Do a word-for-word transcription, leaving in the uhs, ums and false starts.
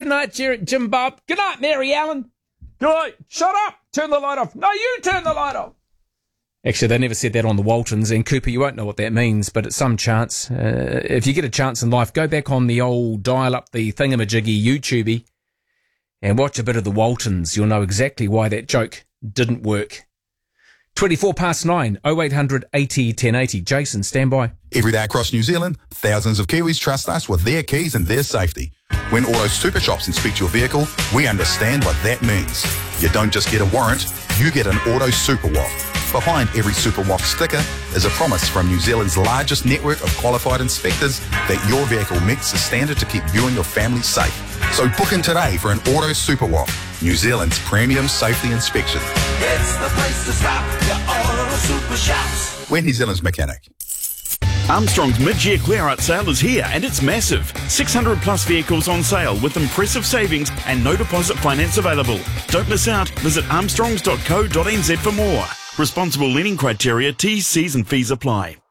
night, Jim Bob. Good night, Mary Ellen. Good night. Shut up. Turn the light off. No, you turn the light off. Actually, they never said that on the Waltons, and Cooper, you won't know what that means, but it's some chance. Uh, if you get a chance in life, go back on the old dial-up, the thingamajiggy YouTube, and watch a bit of the Waltons. You'll know exactly why that joke didn't work. twenty-four past nine, oh eight hundred eighty ten eighty. Jason, stand by. Every day across New Zealand, thousands of Kiwis trust us with their keys and their safety. When Auto Super Shops inspect your vehicle, we understand what that means. You don't just get a warrant, you get an Auto Super Walk. Behind every Super Walk sticker is a promise from New Zealand's largest network of qualified inspectors that your vehicle meets the standard to keep you and your family safe. So book in today for an Auto Super Walk, New Zealand's premium safety inspection. It's the place to stop, your Auto Super Shops. We're New Zealand's mechanic. Armstrong's mid-year clear-out sale is here and it's massive. six hundred plus vehicles on sale with impressive savings and no deposit finance available. Don't miss out. Visit armstrongs dot co dot n z for more. Responsible lending criteria, T's, C's and fees apply.